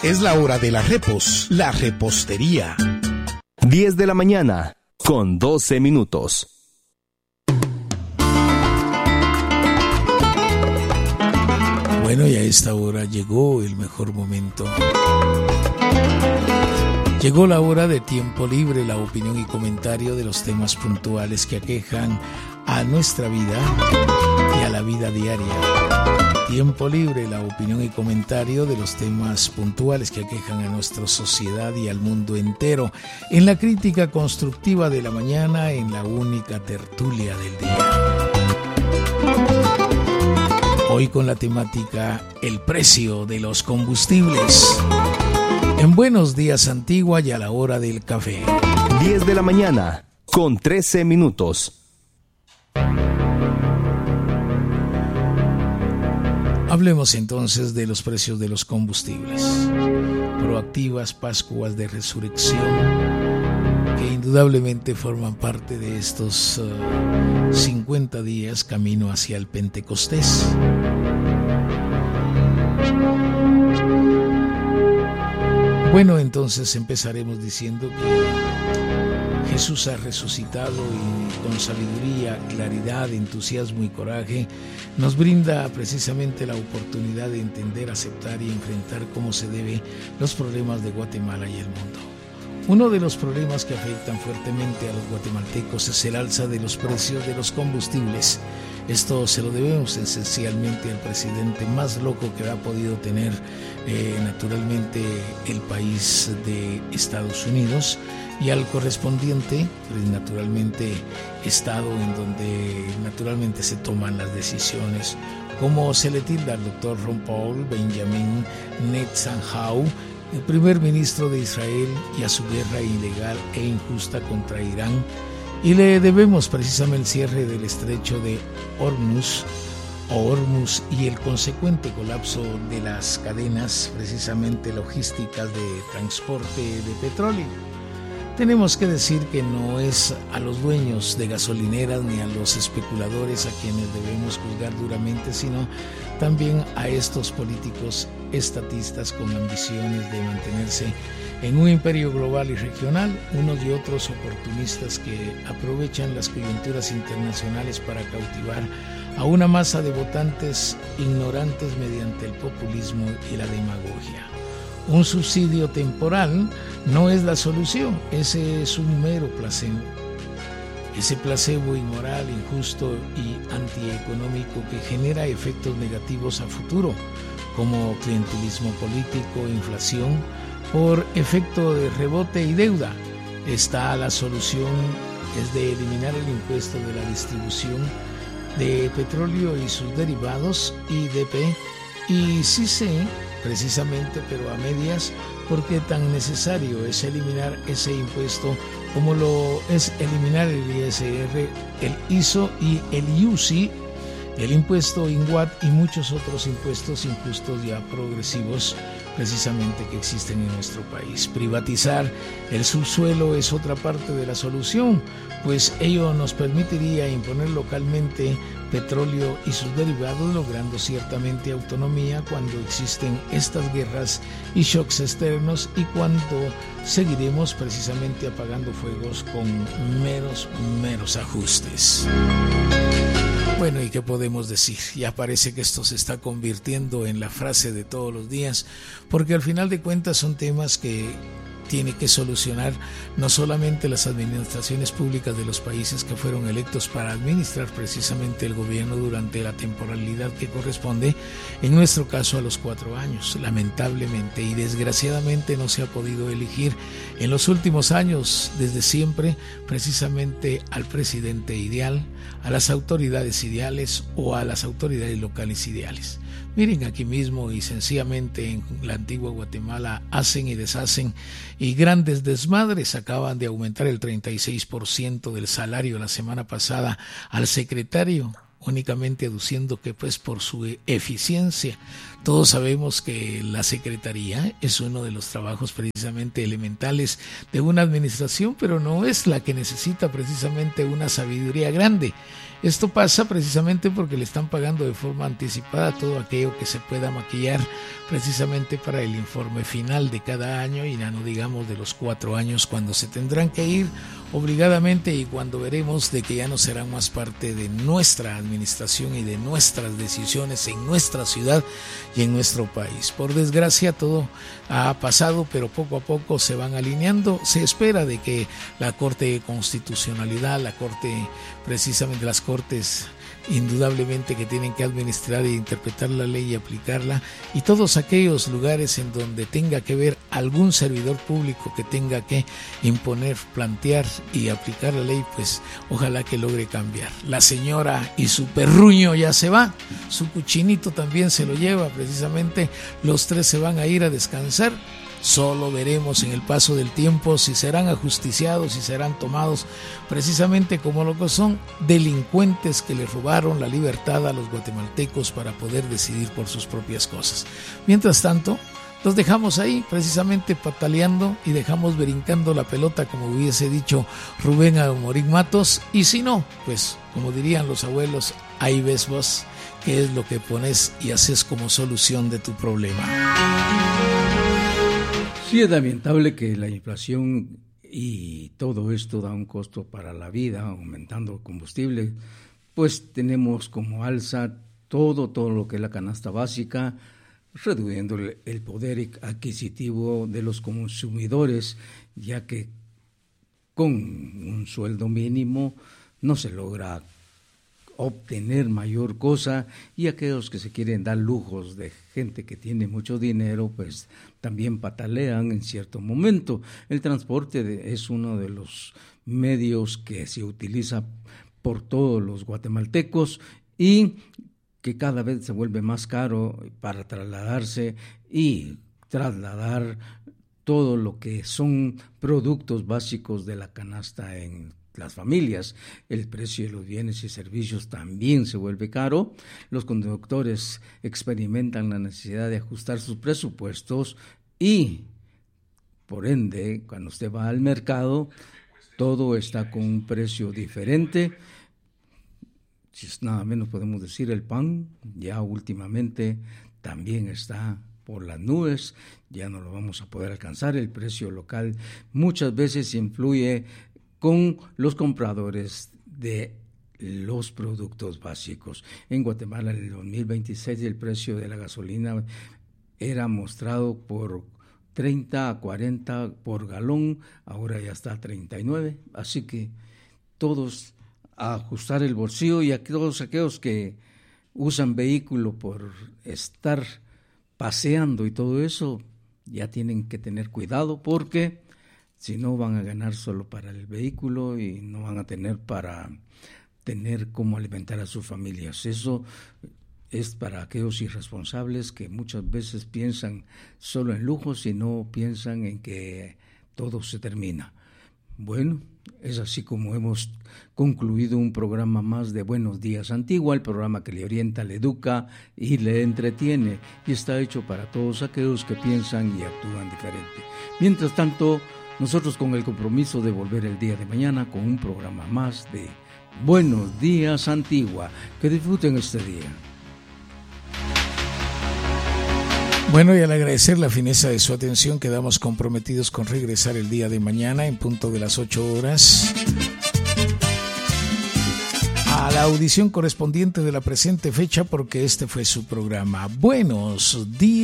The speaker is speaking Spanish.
Es la hora de las repos, la repostería. 10 de la mañana, con 12 minutos. Bueno, y a esta hora llegó el mejor momento. Llegó la hora de Tiempo Libre, la opinión y comentario de los temas puntuales que aquejan a nuestra vida y a la vida diaria. Tiempo Libre, la opinión y comentario de los temas puntuales que aquejan a nuestra sociedad y al mundo entero. En la crítica constructiva de la mañana, en la única tertulia del día. Hoy con la temática el precio de los combustibles. En Buenos Días Antigua y a la hora del café. 10 de la mañana, con 13 minutos. Hablemos entonces de los precios de los combustibles. Proactivas Pascuas de Resurrección, que indudablemente forman parte de estos 50 días camino hacia el Pentecostés. Bueno, entonces empezaremos diciendo que Jesús ha resucitado y con sabiduría, claridad, entusiasmo y coraje nos brinda precisamente la oportunidad de entender, aceptar y enfrentar cómo se debe los problemas de Guatemala y el mundo. Uno de los problemas que afectan fuertemente a los guatemaltecos es el alza de los precios de los combustibles. Esto se lo debemos esencialmente al presidente más loco que ha podido tener naturalmente el país de Estados Unidos y al correspondiente, naturalmente, estado en donde naturalmente se toman las decisiones, como se le tilda al doctor Ron Paul, Benjamin Netanyahu, el primer ministro de Israel, y a su guerra ilegal e injusta contra Irán. Y le debemos precisamente el cierre del estrecho de Hormuz y el consecuente colapso de las cadenas precisamente logísticas de transporte de petróleo. Tenemos que decir que no es a los dueños de gasolineras ni a los especuladores a quienes debemos juzgar duramente, sino también a estos políticos estatistas con ambiciones de mantenerse en un imperio global y regional, unos y otros oportunistas que aprovechan las coyunturas internacionales para cautivar a una masa de votantes ignorantes mediante el populismo y la demagogia. Un subsidio temporal no es la solución, ese es un mero placebo. Ese placebo inmoral, injusto y antieconómico que genera efectos negativos a futuro, como clientelismo político, inflación, por efecto de rebote y deuda. La solución es de eliminar el impuesto de la distribución de petróleo y sus derivados, IDP, y sí sé, precisamente, pero a medias, porque tan necesario es eliminar ese impuesto como lo es eliminar el ISR, el ISO y el IUCI, el impuesto INWAT y muchos otros impuestos injustos ya progresivos precisamente que existen en nuestro país. Privatizar el subsuelo es otra parte de la solución, pues ello nos permitiría imponer localmente petróleo y sus derivados, logrando ciertamente autonomía cuando existen estas guerras y shocks externos y cuando seguiremos precisamente apagando fuegos con meros ajustes. Bueno, ¿y qué podemos decir? Ya parece que esto se está convirtiendo en la frase de todos los días, porque al final de cuentas son temas que tiene que solucionar no solamente las administraciones públicas de los países que fueron electos para administrar precisamente el gobierno durante la temporalidad que corresponde, en nuestro caso a los 4 años. Lamentablemente y desgraciadamente no se ha podido elegir en los últimos años, desde siempre, precisamente al presidente ideal, a las autoridades ideales o a las autoridades locales ideales. Miren, aquí mismo y sencillamente en la antigua Guatemala hacen y deshacen y grandes desmadres. Acaban de aumentar el 36% del salario la semana pasada al secretario, únicamente aduciendo que pues por su eficiencia. Todos sabemos que la secretaría es uno de los trabajos precisamente elementales de una administración, pero no es la que necesita precisamente una sabiduría grande. Esto pasa precisamente porque le están pagando de forma anticipada todo aquello que se pueda maquillar precisamente para el informe final de cada año, y ya no digamos de los 4 años cuando se tendrán que ir obligadamente y cuando veremos de que ya no serán más parte de nuestra administración y de nuestras decisiones en nuestra ciudad y en nuestro país. Por desgracia todo ha pasado, pero poco a poco se van alineando. Se espera de que la Corte de Constitucionalidad, la Corte, precisamente las Cortes indudablemente que tienen que administrar e interpretar la ley y aplicarla, y todos aquellos lugares en donde tenga que ver algún servidor público que tenga que imponer, plantear y aplicar la ley, pues ojalá que logre cambiar. La señora y su perruño ya se va, su cuchinito también se lo lleva, precisamente los 3 se van a ir a descansar. Solo veremos en el paso del tiempo si serán ajusticiados, si serán tomados precisamente como lo que son, delincuentes que le robaron la libertad a los guatemaltecos para poder decidir por sus propias cosas. Mientras tanto, los dejamos ahí precisamente pataleando y dejamos brincando la pelota, como hubiese dicho Rubén Amorín Matos, y si no, pues como dirían los abuelos, ahí ves vos qué es lo que pones y haces como solución de tu problema. Sí, es lamentable que la inflación y todo esto da un costo para la vida, aumentando el combustible, pues tenemos como alza todo lo que es la canasta básica, reduciendo el poder adquisitivo de los consumidores, ya que con un sueldo mínimo no se logra obtener mayor cosa, y aquellos que se quieren dar lujos de gente que tiene mucho dinero, pues también patalean en cierto momento. El transporte es uno de los medios que se utiliza por todos los guatemaltecos y que cada vez se vuelve más caro para trasladarse y trasladar todo lo que son productos básicos de la canasta en las familias. El precio de los bienes y servicios también se vuelve caro. Los conductores experimentan la necesidad de ajustar sus presupuestos y, por ende, cuando usted va al mercado, todo está con un precio diferente. Si es nada menos, podemos decir el pan, ya últimamente también está por las nubes, ya no lo vamos a poder alcanzar. El precio local muchas veces influye con los compradores de los productos básicos. En Guatemala, en el 2026, el precio de la gasolina era mostrado por 30 a 40 por galón, ahora ya está a 39, así que todos a ajustar el bolsillo, y a todos aquellos que usan vehículo por estar paseando y todo eso, ya tienen que tener cuidado, porque si no van a ganar solo para el vehículo y no van a tener para tener cómo alimentar a sus familias. Eso es para aquellos irresponsables que muchas veces piensan solo en lujos y no piensan en que todo se termina. Bueno, es así como hemos concluido un programa más de Buenos Días Antigua, el programa que le orienta, le educa y le entretiene, y está hecho para todos aquellos que piensan y actúan diferente. Mientras tanto, nosotros con el compromiso de volver el día de mañana con un programa más de Buenos Días Antigua. Que disfruten este día. Bueno, y al agradecer la fineza de su atención, quedamos comprometidos con regresar el día de mañana en punto de las 8 horas a la audición correspondiente de la presente fecha, porque este fue su programa. Buenos días.